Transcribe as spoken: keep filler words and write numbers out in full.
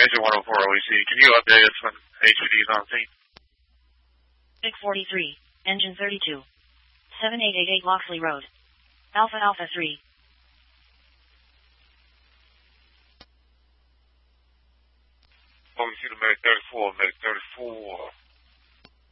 Engine one oh four O E C. Can you update us when H P D is on scene? Vic forty-three, Engine thirty-two. seven eight eight eight Loxley Road. Alpha Alpha three. O E C to Medic thirty-four, Medic thirty-four.